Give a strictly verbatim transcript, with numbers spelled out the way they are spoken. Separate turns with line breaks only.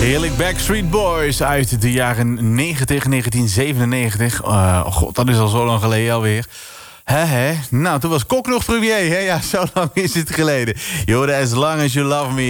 Heerlijk, Backstreet Boys uit de jaren negentig, negentien zevenennegentig. Uh, oh god, dat is al zo lang geleden alweer. Hè, hè? Nou, toen was Kok nog premier, hè? Ja, zo lang is het geleden. Yo, as long as you love me.